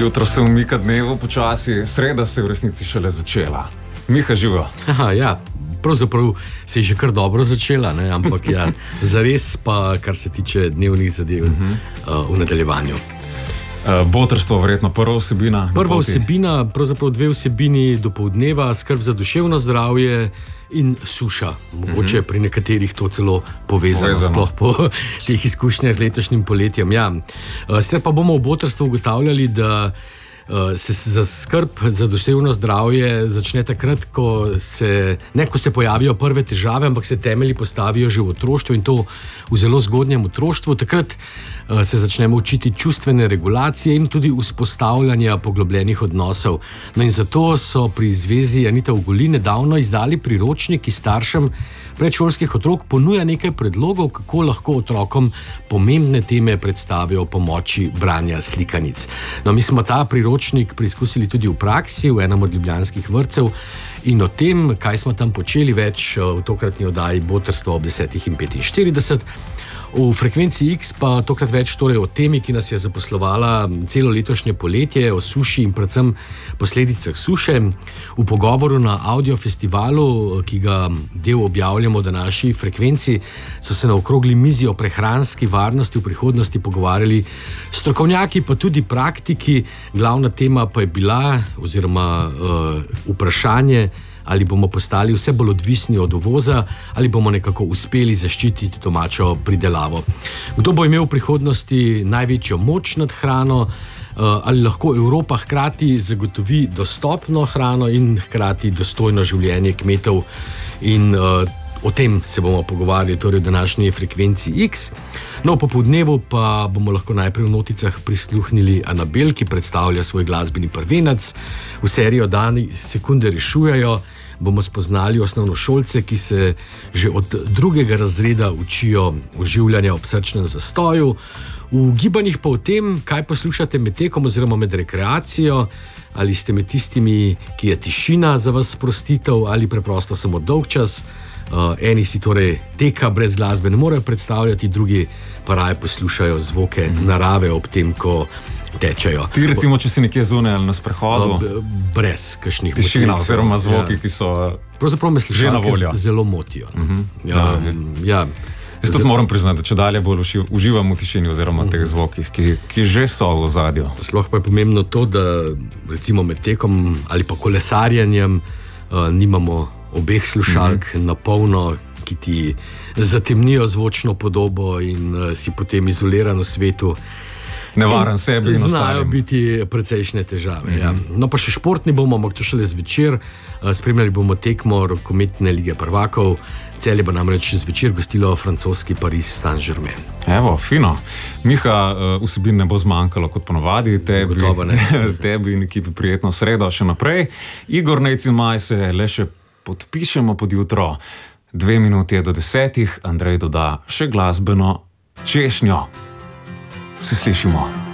Jutro se umika dnevu počasi, sreda se v resnici šele začela. Miha, živo. Ja, pravzaprav se je že kar dobro začela, ne? Ampak ja, zares pa, kar se tiče dnevnih zadev v nadaljevanju. Botrstvo, verjetno prva vsebina. Prva vsebina, pravzaprav dve vsebini dopoldneva, skrb za duševno zdravje in suša. Mogoče pri nekaterih to celo povezano. Sploh po teh izkušnjah z letošnjim poletjem. Ja. Sicer pa bomo v botrstvu ugotavljali, da se za skrb za duševno zdravje začne takrat, ko se pojavijo prve težave, ampak se temelji postavijo že v otroštvu, in to v zelo zgodnjem otroštvu. Takrat se začnemo učiti čustvene regulacije in tudi vzpostavljanja poglobljenih odnosov. No in zato so pri Zvezi Anita Ogulin nedavno izdali priročnik, ki staršem predšolskih otrok ponuja nekaj predlogov, kako lahko otrokom pomembne teme predstavijo o pomoči branja slikanic. No, mi smo ta priročnik preizkusili tudi v praksi v enem od ljubljanskih vrtcev in o tem, kaj smo tam počeli, več v tokratni oddaji Botrstvo ob 10:45. V Frekvenci X pa tokrat več torej o temi, ki nas je zaposlovala celo letošnje poletje, o suši in predvsem posledicah suše. V pogovoru na audiofestivalu, ki ga del objavljamo v današnji Frekvenci, so se na okrogli mizi o prehranski varnosti v prihodnosti pogovarjali strokovnjaki, pa tudi praktiki. Glavna tema pa je bila, oziroma vprašanje, ali bomo postali vse bolj odvisni od uvoza, ali bomo nekako uspeli zaščititi domačo pridelavo. Kdo bo imel v prihodnosti največjo moč nad hrano, ali lahko Evropa hkrati zagotovi dostopno hrano in hkrati dostojno življenje kmetov, in o tem se bomo pogovarjali torej v današnji Frekvenci X. No, popoldnevu pa bomo lahko najprej v noticah prisluhnili Anabel, ki predstavlja svoj glasbeni prvenec. V serijo Dani sekunde rešujejo bomo spoznali osnovnošolce, ki se že od 2. razreda učijo oživljanja ob srčnem zastoju. V gibanjih pa o tem, kaj poslušate med tekom oziroma med rekreacijo, ali ste med tistimi, ki je tišina za vas sprostitev, ali preprosto samo dolgčas. Eni si torej teka brez glasbe ne morejo predstavljati, drugi pa raje poslušajo zvoke narave ob tem, ko tečejo. Ti recimo, če si nekje zunaj ali na sprehodu? Brez kakšnih motivov. Tišina oziroma zvoki, ki so pravzaprav me slušalke zelo motijo. Ja. Jaz tudi moram priznati, da če dalje bolj uživam v tišini oziroma teh zvokih, ki že so v ozadju. Sploh pa je pomembno to, da recimo med tekom ali pa kolesarjenjem nimamo obeh slušalk na polno, ki ti zatemnijo zvočno podobo in si potem izoliran v svetu. Nevaren sebi in ostalim. Znajo biti precejšnje težave. Ja. No pa še športni bomo, ampak to šele zvečer. Spremljali bomo tekmo rokometne lige prvakov. Celje bo namreč zvečer gostilo francoski Paris Saint-Germain. Evo, fino. Miha, vsebin ne bo zmanjkalo kot ponovadi. Tebi in ekipi prijetno sredo še naprej. Igor, Nejc in Maj se le še podpišemo pod jutro. 2 minuti do 10. Andrej doda še glasbeno češnjo. Se slišimo.